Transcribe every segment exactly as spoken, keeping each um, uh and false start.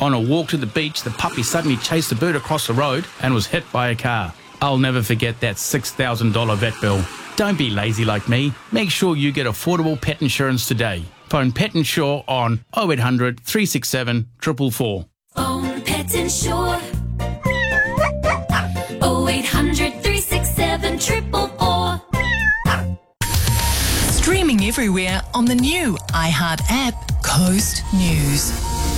On a walk to the beach, the puppy suddenly chased the bird across the road and was hit by a car. I'll never forget that six thousand dollars vet bill. Don't be lazy like me. Make sure you get affordable pet insurance today. Phone Pet Insure on oh eight hundred, three six seven, four four four. Phone Pet Insure. oh eight hundred, three six seven, four four four. Streaming everywhere on the new iHeart app, Coast News.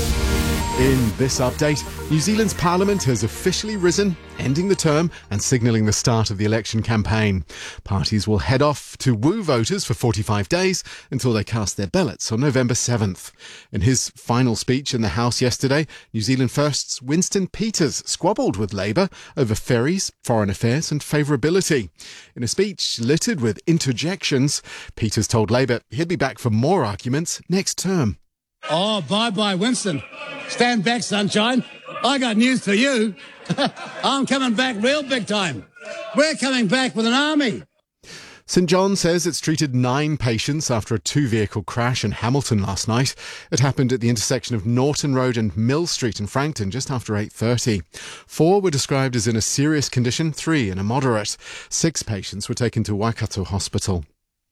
In this update, New Zealand's Parliament has officially risen, ending the term and signalling the start of the election campaign. Parties will head off to woo voters for forty-five days until they cast their ballots on November seventh. In his final speech in the House yesterday, New Zealand First's Winston Peters squabbled with Labour over ferries, foreign affairs and favourability. In a speech littered with interjections, Peters told Labour he'd be back for more arguments next term. Oh, bye-bye, Winston. Stand back, sunshine. I got news for you. I'm coming back real big time. We're coming back with an army. St John says it's treated nine patients after a two-vehicle crash in Hamilton last night. It happened at the intersection of Norton Road and Mill Street in Frankton just after eight thirty. Four were described as in a serious condition, three in a moderate. Six patients were taken to Waikato Hospital.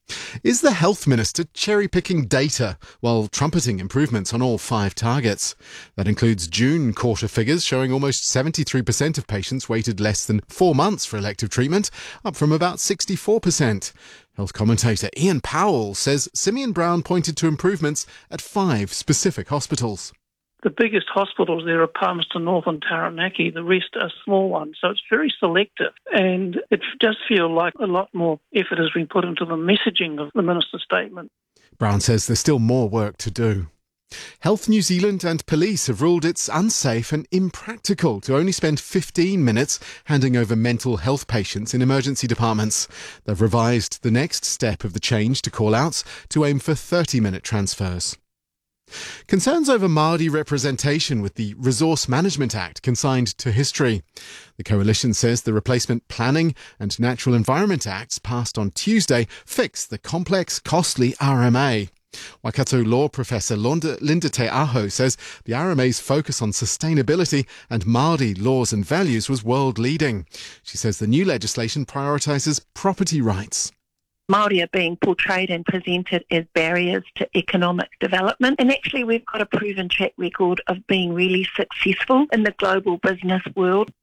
Is the Health Minister cherry-picking data while trumpeting improvements on all five targets? That includes June quarter figures showing almost seventy-three percent of patients waited less than four months for elective treatment, up from about sixty-four percent. Health commentator Ian Powell says Simeon Brown pointed to improvements at five specific hospitals. The biggest hospitals there are Palmerston North and Taranaki. The rest are small ones. So it's very selective. And it does feel like a lot more effort has been put into the messaging of the minister's statement. Brown says there's still more work to do. Health New Zealand and police have ruled it's unsafe and impractical to only spend fifteen minutes handing over mental health patients in emergency departments. They've revised the next step of the change to call-outs to aim for thirty-minute transfers. Concerns over Māori representation with the Resource Management Act consigned to history. The coalition says the Replacement Planning and Natural Environment Acts passed on Tuesday fix the complex, costly R M A. Waikato law professor Linda, Linda Te Aho says the R M A's focus on sustainability and Māori laws and values was world-leading. She says the new legislation prioritises property rights. Māori are being portrayed and presented as barriers to economic development. And actually we've got a proven track record of being really successful in the global business world.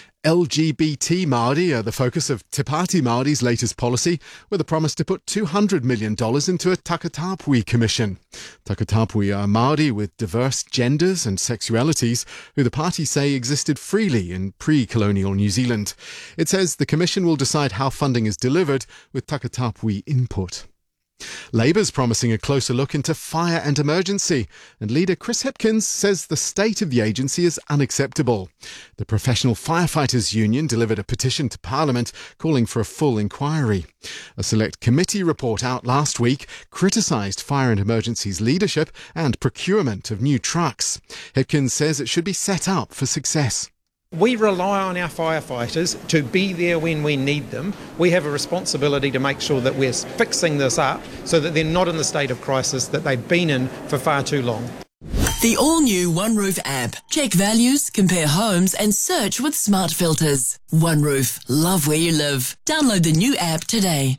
L G B T Māori are the focus of Te Pāti Māori's latest policy, with a promise to put two hundred million dollars into a Takatapui Commission. Takatapui are Māori with diverse genders and sexualities who the party say existed freely in pre-colonial New Zealand. It says the commission will decide how funding is delivered with Takatapui input. Labour's promising a closer look into fire and emergency, and leader Chris Hipkins says the state of the agency is unacceptable. The Professional Firefighters Union delivered a petition to Parliament calling for a full inquiry. A select committee report out last week criticised Fire and Emergency's leadership and procurement of new trucks. Hipkins says it should be set up for success. We rely on our firefighters to be there when we need them. We have a responsibility to make sure that we're fixing this up so that they're not in the state of crisis that they've been in for far too long. The all-new OneRoof app. Check values, compare homes and search with smart filters. OneRoof. Love where you live. Download the new app today.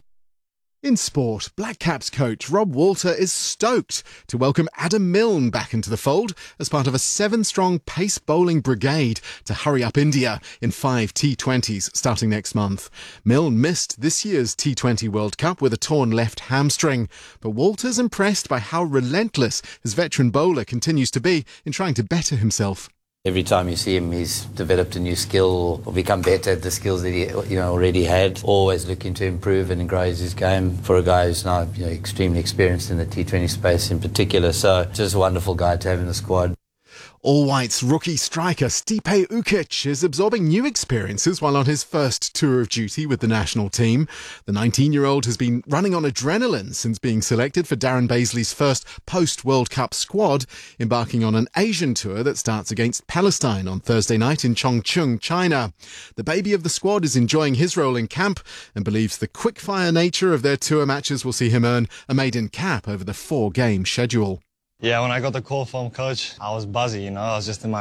In sport, Black Caps coach Rob Walter is stoked to welcome Adam Milne back into the fold as part of a seven-strong pace bowling brigade to hurry up India in five T twenties starting next month. Milne missed this year's T twenty World Cup with a torn left hamstring, but Walter's impressed by how relentless his veteran bowler continues to be in trying to better himself. Every time you see him, he's developed a new skill or become better at the skills that he you know, already had. Always looking to improve and grow his game for a guy who's now you know, extremely experienced in the T twenty space in particular. So just a wonderful guy to have in the squad. All Whites rookie striker Stipe Ukic is absorbing new experiences while on his first tour of duty with the national team. The nineteen-year-old has been running on adrenaline since being selected for Darren Baisley's first post-World Cup squad, embarking on an Asian tour that starts against Palestine on Thursday night in Chongqing, China. The baby of the squad is enjoying his role in camp and believes the quick-fire nature of their tour matches will see him earn a maiden cap over the four-game schedule. Yeah, when I got the call from coach, I was buzzy, you know, I was just in my